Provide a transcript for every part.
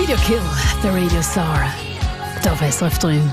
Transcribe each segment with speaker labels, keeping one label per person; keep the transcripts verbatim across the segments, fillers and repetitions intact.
Speaker 1: Radio Kill, der Radio Star. Da auf S R F drei.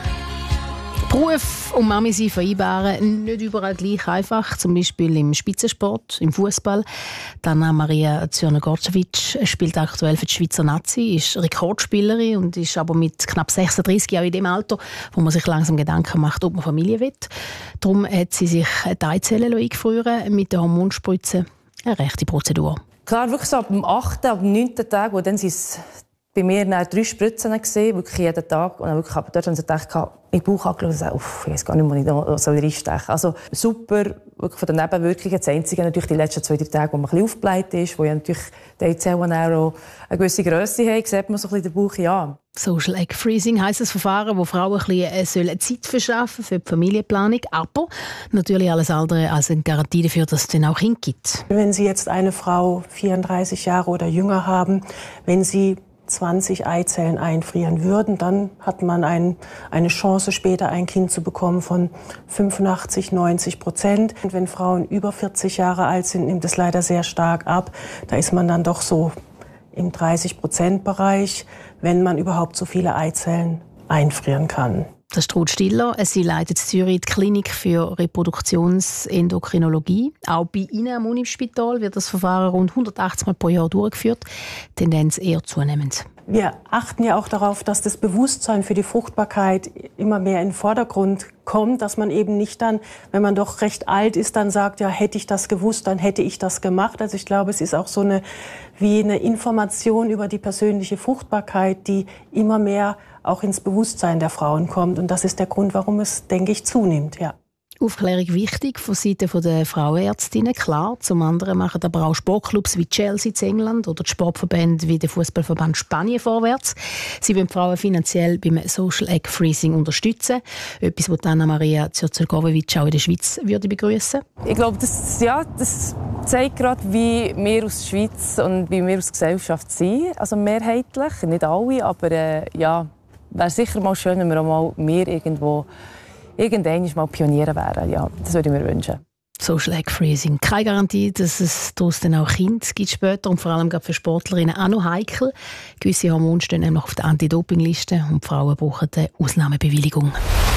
Speaker 1: Beruf und Mami sein vereinbaren, nicht überall gleich einfach. Zum Beispiel im Spitzensport, im Fußball. Anna-Maria Zürner-Gorczewitsch spielt aktuell für die Schweizer Nazi, ist Rekordspielerin und ist aber mit knapp sechsunddreißig Jahren in dem Alter, wo man sich langsam Gedanken macht, ob man Familie will. Darum hat sie sich die Eizellen eingefroren mit der Hormonspritze. Eine rechte Prozedur.
Speaker 2: Klar, wirklich so ab dem achten, ab dem neunten Tag, wo dann sind es bei mir drei Spritzen gesehen, wirklich jeden Tag. Und dann wirklich, aber dort haben sie gedacht, ich den Bauch angeschaut und gesagt, uff, ich weiß gar nicht, wo ich noch so reinstechen soll. Also super, wirklich von den Nebenwirkungen. Das Einzige natürlich die letzten zwei, drei Tage, wo man ein bisschen aufgebläht ist, wo ja natürlich die Eizellen auch eine gewisse Grösse haben, sieht man so ein bisschen den Bauch an.
Speaker 1: Social Egg Freezing heisst ein Verfahren, wo Frauen ein bisschen Zeit verschaffen für die Familienplanung, aber natürlich alles andere als eine Garantie dafür, dass es dann auch Kinder gibt.
Speaker 3: Wenn Sie jetzt eine Frau vierunddreißig Jahre oder jünger haben, wenn Sie zwanzig Eizellen einfrieren würden, dann hat man ein, eine Chance, später ein Kind zu bekommen von fünfundachtzig, neunzig Prozent. Und wenn Frauen über vierzig Jahre alt sind, nimmt es leider sehr stark ab. Da ist man dann doch so im dreißig Prozent Bereich, wenn man überhaupt so viele Eizellen einfrieren kann.
Speaker 1: Das ist Ruth Stiller. Sie leitet in Zürich die Klinik für Reproduktionsendokrinologie. Auch bei Ihnen am Unispital wird das Verfahren rund hundertachtzig Mal pro Jahr durchgeführt. Tendenz eher zunehmend.
Speaker 3: Wir achten ja auch darauf, dass das Bewusstsein für die Fruchtbarkeit immer mehr in den Vordergrund kommt, dass man eben nicht dann, wenn man doch recht alt ist, dann sagt, ja, hätte ich das gewusst, dann hätte ich das gemacht. Also ich glaube, es ist auch so eine, wie eine Information über die persönliche Fruchtbarkeit, die immer mehr auch ins Bewusstsein der Frauen kommt. Und das ist der Grund, warum es, denke ich, zunimmt, ja.
Speaker 1: Aufklärung wichtig von Seiten der Frauenärztinnen, klar. Zum anderen machen aber auch Sportclubs wie Chelsea in England oder die Sportverbände wie der Fußballverband Spanien vorwärts. Sie wollen Frauen finanziell beim Social Egg Freezing unterstützen. Etwas, was Anna-Maria Zürner-Gorczewitsch auch in der Schweiz würde begrüßen.
Speaker 2: Ich glaube, das, ja, das zeigt gerade, wie wir aus der Schweiz und wie wir aus der Gesellschaft sind. Also mehrheitlich, nicht alle, aber äh, ja, wäre sicher mal schön, wenn wir auch mal mehr irgendwo irgendwann mal Pioniere wären. Ja, das würde ich mir wünschen.
Speaker 1: Social Egg Freezing. Keine Garantie, dass es daraus dann auch Kinder gibt später und vor allem gerade für Sportlerinnen auch noch heikel. Gewisse Hormone stehen nämlich auf der Anti-Doping-Liste und die Frauen brauchen eine Ausnahmebewilligung.